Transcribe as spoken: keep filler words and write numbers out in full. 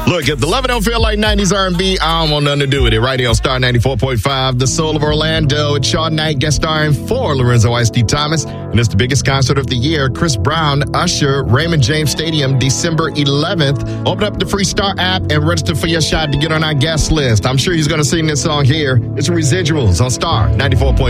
Look, if the loving don't feel like nineties R and B, I don't want nothing to do with it. Right here on Star ninety-four point five, The Soul of Orlando. It's Shawn Knight guest starring for Lorenzo Ice D. Thomas. And it's the biggest concert of the year. Chris Brown, Usher, Raymond James Stadium, December eleventh. Open up the free Star app and register for your shot to get on our guest list. I'm sure he's going to sing this song here. It's Residuals on Star ninety-four point five.